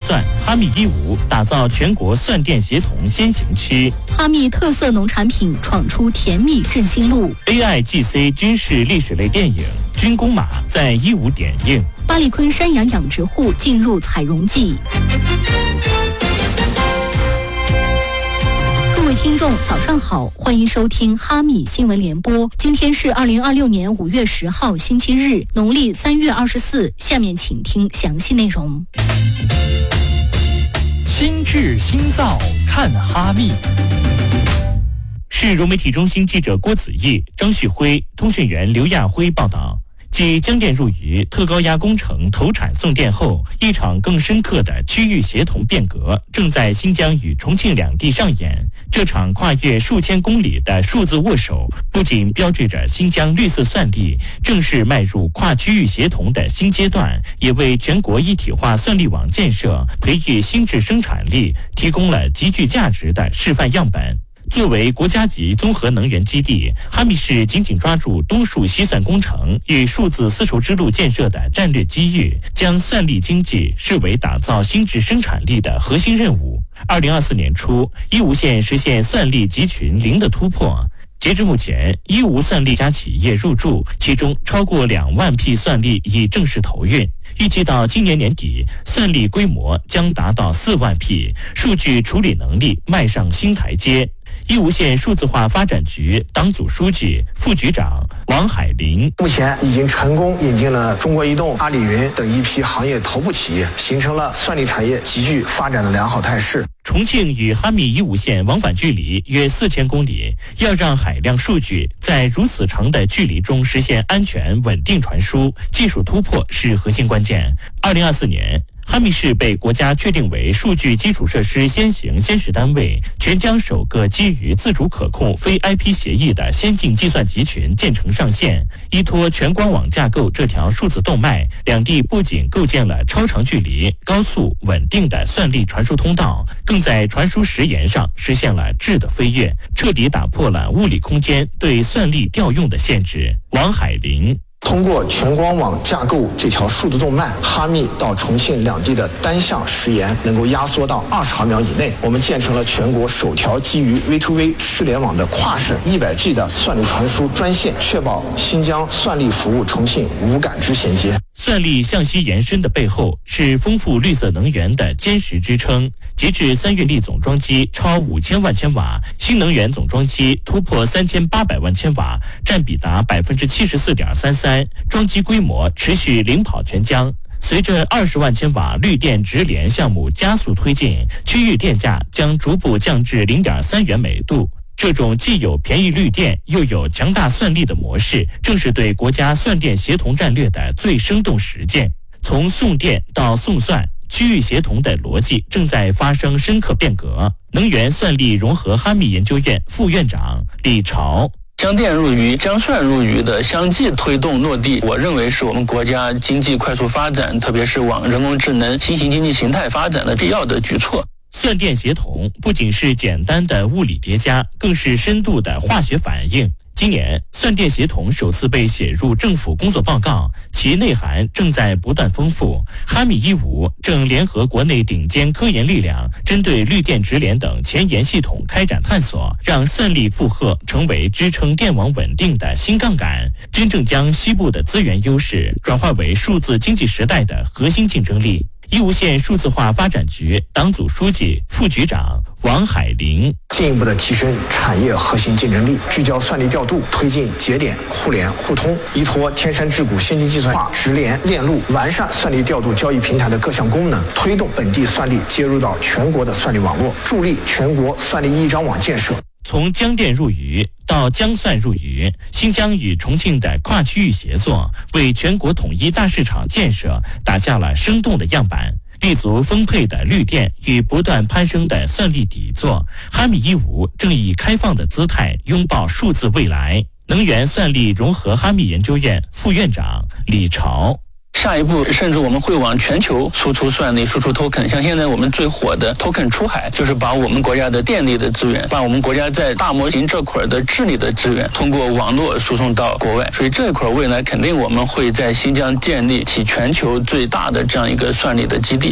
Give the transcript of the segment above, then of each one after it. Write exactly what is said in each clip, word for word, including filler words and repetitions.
算，哈密一五打造全国算电协同先行区。 哈密特色农产品闯出甜蜜振兴路。 A I G C 军事历史类电影《军功马》在一五点映。 巴里坤山羊养殖户进入采绒季。各位听众早上好，欢迎收听哈密新闻联播。今天是二零二六年五月十号星期日，农历三月二十四。下面请听详细内容。 新制新造看哈密。 市融媒体中心记者郭子毅、张旭辉、通讯员刘亚辉报道。继江电入渝特高压工程投产送电后，一场更深刻的区域协同变革正在新疆与重庆两地上演。这场跨越数千公里的数字握手，不仅标志着新疆绿色算力正式迈入跨区域协同的新阶段，也为全国一体化算力网建设、培育新质生产力提供了极具价值的示范样本。作为国家级综合能源基地，哈密市紧紧抓住东数西算工程与数字丝绸之路建设的战略机遇，将算力经济视为打造新质生产力的核心任务。二零二四年初，义乌县实现算力集群零的突破。截至目前，义乌算力家企业入驻，其中超过两万批算力已正式投运。预计到今年年底，算力规模将达到四万批，数据处理能力迈上新台阶。义乌县数字化发展局党组书记、副局长王海林： 目前已经成功引进了中国移动、阿里云等一批行业头部企业，形成了算力产业急剧发展的良好态势。 重庆与哈密义乌县往返距离约四千公里，要让海量数据在如此长的距离中实现安全稳定传输，技术突破是核心关键。二零二四年。哈密市被国家确定为数据基础设施先行先试单位，全疆首个基于自主可控非 I P 协议的先进计算集群建成上线。依托全光网架构这条数字动脉，两地不仅构建了超长距离、高速、稳定的算力传输通道，更在传输时延上实现了质的飞跃，彻底打破了物理空间对算力调用的限制。王海林： 通过全光网架构这条数字动脉，哈密到重庆两地的单向时延能够压缩到二十毫秒以内。我们建成了全国首条基于 V to V 互联网的跨省一百 G 的算力传输专线，确保新疆算力服务重庆无感知衔接。 算力向西延伸的背后是丰富绿色能源的坚实支撑。截至三月力总装机超五千万千瓦，新能源总装机突破三千八百万千瓦，占比达百分之七十四点三三，装机规模持续领跑全疆。随着二十万千瓦绿电直连项目加速推进，区域电价将逐步降至零点三元每度。这种既有便宜绿电又有强大算力的模式，正是对国家算电协同战略的最生动实践。从送电到送算，区域协同的逻辑正在发生深刻变革。能源算力融合哈密研究院副院长李朝： 江电入渝、江算入渝的相继推动落地，我认为是我们国家经济快速发展，特别是往人工智能新型经济形态发展的必要的举措。 算电协同不仅是简单的物理叠加，更是深度的化学反应。今年，算电协同首次被写入政府工作报告，其内涵正在不断丰富。哈密一五正联合国内顶尖科研力量，针对绿电直连等前沿系统开展探索，让算力负荷成为支撑电网稳定的新杠杆，真正将西部的资源优势转化为数字经济时代的核心竞争力。义乌县数字化发展局党组书记、副局长王海林： 进一步的提升产业核心竞争力，聚焦算力调度，推进节点互联互通，依托天山智谷先进计算化直连链路，完善算力调度交易平台的各项功能，推动本地算力接入到全国的算力网络，助力全国算力一张网建设。 从江电入渝到江算入渝，新疆与重庆的跨区域协作，为全国统一大市场建设打下了生动的样板。立足丰沛的绿电与不断攀升的算力底座，哈密一五正以开放的姿态拥抱数字未来。能源算力融合哈密研究院副院长李朝： 下一步甚至我们会往全球输出算力、输出 token。像现在我们最火的 token 出海，就是把我们国家的电力的资源，把我们国家在大模型这块的治理的资源，通过网络输送到国外。所以这一块未来肯定我们会在新疆建立起全球最大的这样一个算力的基地。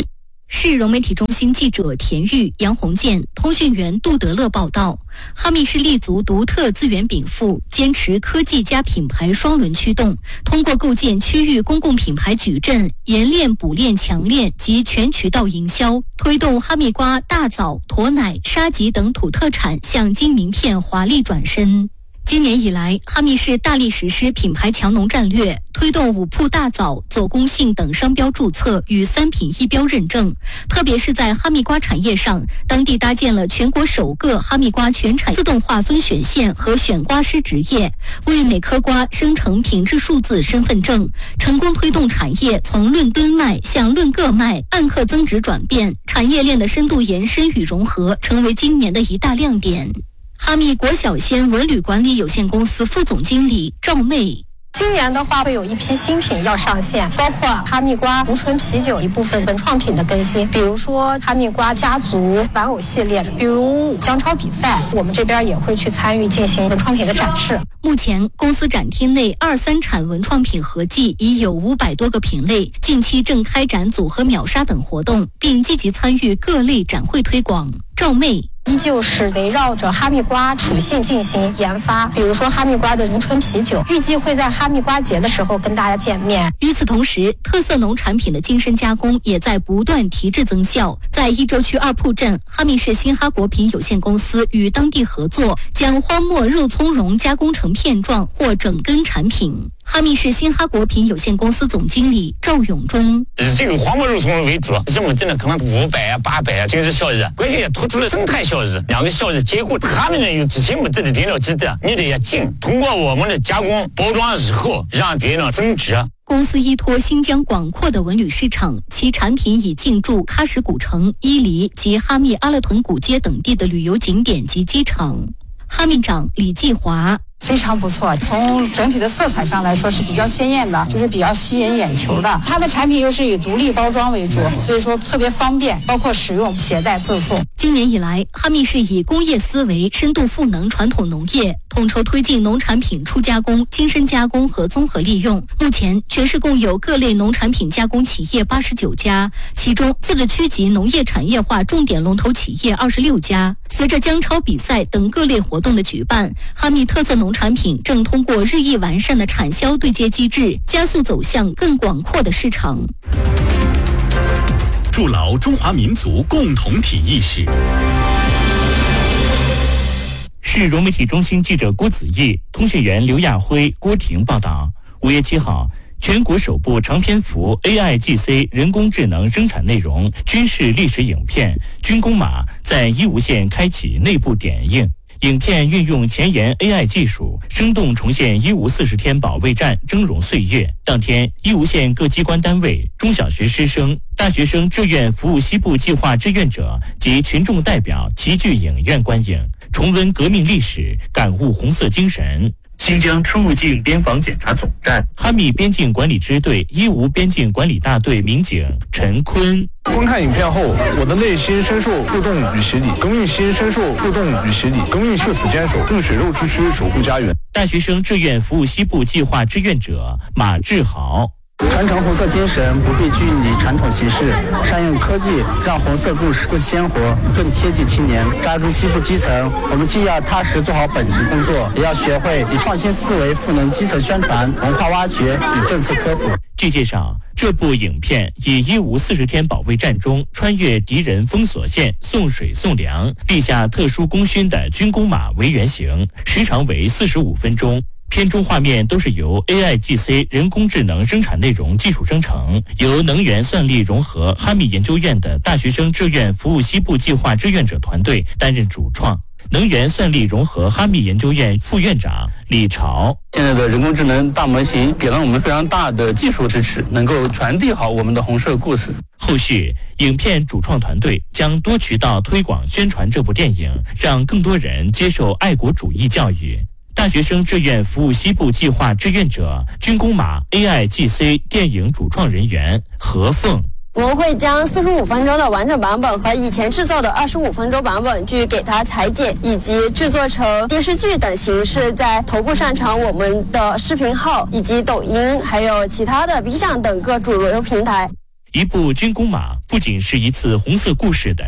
市融媒体中心记者田玉、杨红建，通讯员杜德乐报道。哈密是立足独特资源禀赋，坚持科技加品牌双轮驱动，通过构建区域公共品牌矩阵，研练、补练、强链及全渠道营销，推动哈密瓜、大枣、驼奶、沙棘等土特产向金名片华丽转身。今年以来，哈密市大力实施品牌强农战略，推动五铺大枣、左公信等商标注册与三品一标认证。特别是在哈密瓜产业上，当地搭建了全国首个哈密瓜全产自动化分选线和选瓜师职业，为每颗瓜生成品质数字身份证，成功推动产业从论吨卖向论个卖、按克增值转变，产业链的深度延伸与融合成为今年的一大亮点。哈密国小鲜文旅管理有限公司副总经理赵妹。 今年的话会有一批新品要上线，包括哈密瓜无醇啤酒一部分文创品的更新，比如说哈密瓜家族玩偶系列，比如姜超比赛，我们这边也会去参与进行文创品的展示。 目前公司展厅内二三产文创品合计已有五百多个品类，近期正开展组合秒杀等活动，并积极参与各类展会推广。赵妹依旧是围绕着哈密瓜属性进行研发，比如说哈密瓜的无醇啤酒，预计会在哈密瓜节的时候跟大家见面。 与此同时，特色农产品的精深加工也在不断提质增效。在伊州区二铺镇，哈密市新哈果品有限公司与当地合作，将荒漠肉苁蓉加工成片状或整根产品。哈密市新哈果品有限公司总经理赵永忠： 以这个荒漠肉苁蓉为主，这么真的可能五百啊、八百啊经济效益，关键也突出了生态效益，两个效益结合。哈密人有之前我们自己点料基地，你得要进，通过我们的加工包装以后，让点料增值。 公司依托新疆广阔的文旅市场，其产品已进驻喀什古城、伊犁及哈密阿勒屯古街等地的旅游景点及机场。哈密长李继华： 非常不错，从整体的色彩上来说是比较鲜艳的，就是比较吸人眼球的。它的产品又是以独立包装为主，所以说特别方便，包括使用、携带、赠送。 今年以来，哈密市以工业思维深度赋能传统农业，统筹推进农产品初加工、精深加工和综合利用。目前，全市共有各类农产品加工企业八十九家，其中自治区级农业产业化重点龙头企业二十六家。随着姜超比赛等各类活动的举办，哈密特色农产品正通过日益完善的产销对接机制，加速走向更广阔的市场。 筑牢中华民族共同体意识。 市融媒体中心记者郭子毅、通讯员刘亚辉、郭婷报道。五月七号，全国首部长篇幅 A I G C 人工智能生产内容军事历史影片《军工马》在伊无县开启内部点映。影片运用前沿 A I 技术，生动重现伊无四十天保卫战峥嵘岁月。当天，伊无县各机关单位、中小学师生、大学生志愿服务西部计划志愿者及群众代表齐聚影院观影，重温革命历史，感悟红色精神。新疆出入境边防检查总站哈密边境管理支队伊无边境管理大队民警陈坤： 观看影片后，我的内心深受触动与洗礼，革命心深受触动与洗礼，革命誓死坚守，用血肉之躯守护家园。 大学生志愿服务西部计划志愿者马志豪： 传承红色精神，不必拘泥传统形式，善用科技，让红色故事更鲜活、更贴近青年。扎根西部基层，我们既要踏实做好本职工作，也要学会以创新思维赋能基层宣传、文化挖掘与政策科普。 据介绍，这部影片以伊无四十天保卫战中穿越敌人封锁线、送水送粮、立下特殊功勋的军工马为原型，时长为四十五分钟。片中画面都是由 A I G C 人工智能生产内容技术生成，由能源算力融合哈密研究院的大学生志愿服务西部计划志愿者团队担任主创。能源算力融合哈密研究院副院长李朝： 现在的人工智能大模型给了我们非常大的技术支持，能够传递好我们的红色故事。 后续，影片主创团队将多渠道推广宣传这部电影，让更多人接受爱国主义教育。大学生志愿服务西部计划志愿者军工马 A I G C 电影主创人员何凤： 我们会将四十五分钟的完整版本和以前制作的二十五分钟版本去给它裁剪，以及制作成电视剧等形式，在头部上传我们的视频号以及抖音，还有其他的 B 站等各主流平台。 一部军功马不仅是一次红色故事的